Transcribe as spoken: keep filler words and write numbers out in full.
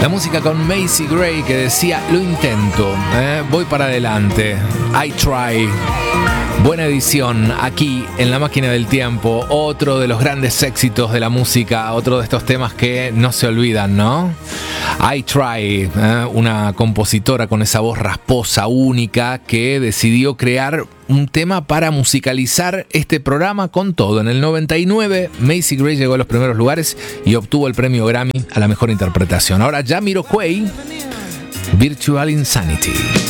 La música con Macy Gray que decía, lo intento, ¿eh? voy para adelante, I try. Buena edición aquí en La Máquina del Tiempo, otro de los grandes éxitos de la música, otro de estos temas que no se olvidan, ¿no? I Try, ¿eh? Una compositora con esa voz rasposa, única, que decidió crear un tema para musicalizar este programa con todo. En el noventa y nueve, Macy Gray llegó a los primeros lugares y obtuvo el premio Grammy a la mejor interpretación. Ahora Jamiroquai, Virtual Insanity.